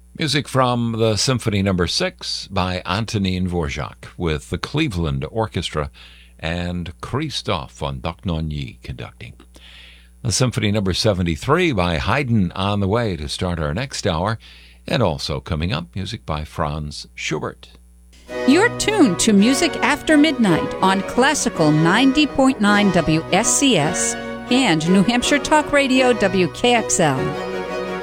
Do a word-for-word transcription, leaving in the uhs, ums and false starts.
Music from the Symphony Number six by Antonín Dvorak with the Cleveland Orchestra and Christophe von Dohnanyi conducting. The Symphony Number seventy-three by Haydn on the way to start our next hour, and also coming up, music by Franz Schubert. You're tuned to Music After Midnight on Classical ninety point nine W S C S and New Hampshire Talk Radio W K X L.